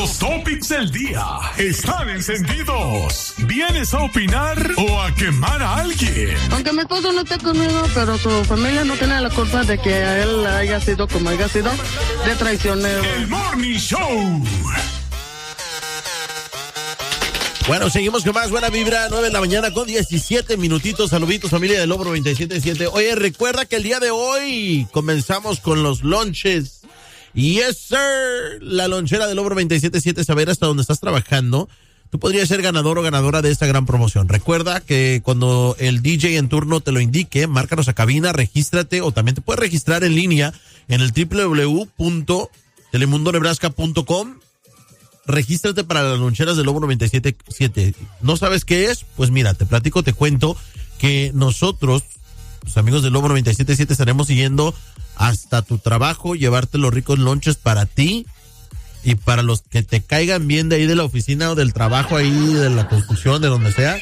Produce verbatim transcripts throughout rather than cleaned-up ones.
Los topics del día están encendidos. ¿Vienes a opinar o a quemar a alguien? Aunque mi esposo no esté conmigo, pero su familia no tiene la culpa de que a él haya sido como haya sido, de traicionero. El Morning Show. Bueno, seguimos con más buena vibra, nueve de la mañana con diecisiete minutitos. Saluditos, familia del Logro noventa y siete punto siete. Oye, recuerda que el día de hoy comenzamos con los lunches. Yes, sir. La lonchera del Logro noventa y siete punto siete, saber hasta dónde estás trabajando. Tú podrías ser ganador o ganadora de esta gran promoción. Recuerda que cuando el D J en turno te lo indique, márcanos a cabina, regístrate, o también te puedes registrar en línea en el doble u doble u doble u punto telemundo nebraska punto com. Regístrate para las loncheras del Lobo noventa y siete punto siete. ¿No sabes qué es? Pues mira, te platico, te cuento que nosotros, los amigos del Lobo noventa y siete punto siete, estaremos siguiendo hasta tu trabajo, llevarte los ricos lonches para ti y para los que te caigan bien de ahí de la oficina o del trabajo ahí, de la construcción, de donde sea.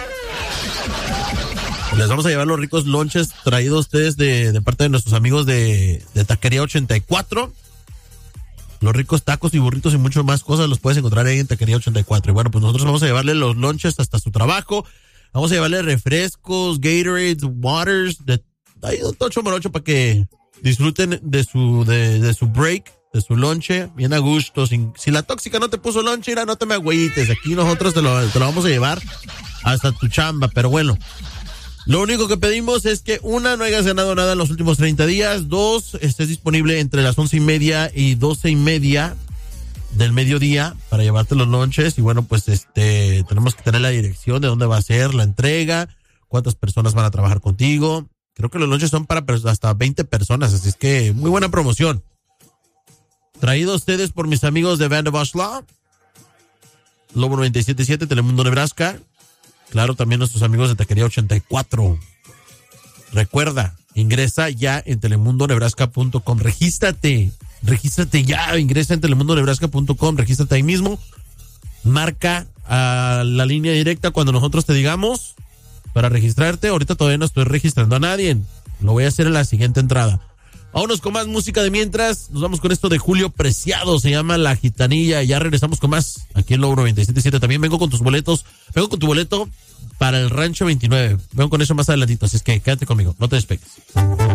Les vamos a llevar los ricos lonches traídos a ustedes de, de parte de nuestros amigos de, de Taquería ochenta y cuatro. Los ricos tacos y burritos y mucho más cosas los puedes encontrar ahí en Taquería ochenta y cuatro. Y bueno, pues nosotros vamos a llevarle los lunches hasta su trabajo. Vamos a llevarle refrescos, Gatorades, waters, de ahí un tocho morocho para que disfruten de su de, de su break, de su lonche, bien a gusto. Sin, si la tóxica no te puso lonche, mira, no te me agüites. Aquí nosotros te lo, te lo vamos a llevar hasta tu chamba. Pero bueno, lo único que pedimos es que, una, no hayas ganado nada en los últimos treinta días. Dos, estés disponible entre las once y media y doce y media del mediodía para llevarte los lonches. Y bueno, pues este, tenemos que tener la dirección de dónde va a ser la entrega, cuántas personas van a trabajar contigo. Creo que los lonches son para hasta veinte personas, así es que muy buena promoción. Traído a ustedes por mis amigos de Van de Bosch Law, Lobo noventa y siete punto siete, Telemundo Nebraska. Claro, también nuestros amigos de Taquería ochenta y cuatro. Recuerda, ingresa ya en telemundo nebraska punto com. Regístrate, regístrate ya, ingresa en telemundo nebraska punto com, regístrate ahí mismo. Marca a la línea directa cuando nosotros te digamos para registrarte. Ahorita todavía no estoy registrando a nadie. Lo voy a hacer en la siguiente entrada. Vámonos con más música de mientras. Nos vamos con esto de Julio Preciado. Se llama La Gitanilla. Ya regresamos con más aquí en Logro noventa y siete punto siete. También vengo con tus boletos. Vengo con tu boleto para el Rancho veintinueve. Vengo con eso más adelantito. Así es que quédate conmigo. No te despegues.